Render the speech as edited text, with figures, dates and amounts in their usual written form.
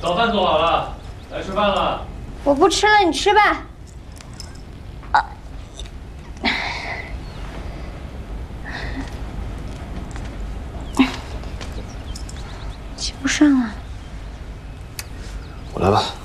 早饭做好了，来吃饭了。 我不吃了，你吃吧。接不上了。 我来吧。